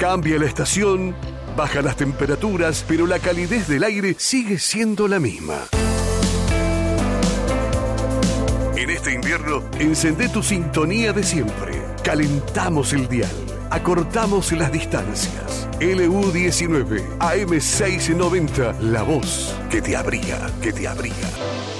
Cambia la estación, baja las temperaturas, pero la calidez del aire sigue siendo la misma. En este invierno, encendé tu sintonía de siempre. Calentamos el dial, acortamos las distancias. LU19, AM690, la voz que te abriga, que te abriga.